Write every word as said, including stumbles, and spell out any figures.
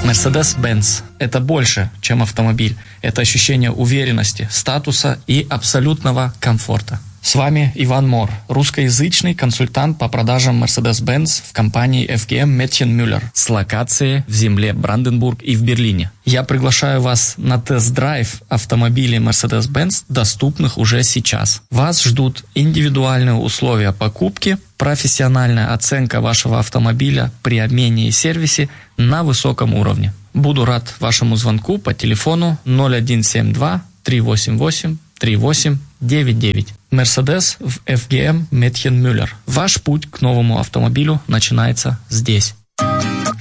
Mercedes-Benz – это больше, чем автомобиль. Это ощущение уверенности, статуса и абсолютного комфорта. С вами Иван Мор, русскоязычный консультант по продажам Mercedes-Benz в компании эф джи эм Mädchen Müller с локацией в земле Бранденбург и в Берлине. Я приглашаю вас на тест-драйв автомобилей Mercedes-Benz, доступных уже сейчас. Вас ждут индивидуальные условия покупки, профессиональная оценка вашего автомобиля при обмене и сервисе на высоком уровне. Буду рад вашему звонку по телефону ноль один семь два три восемь восемь три восемь девять девять. Mercedes в эф джи эм Mädchen Müller. Ваш путь к новому автомобилю начинается здесь.